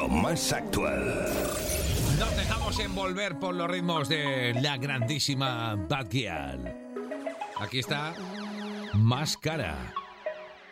lo más actual. Nos dejamos envolver por los ritmos de la grandísima Bad Gyal. Aquí está Máscara.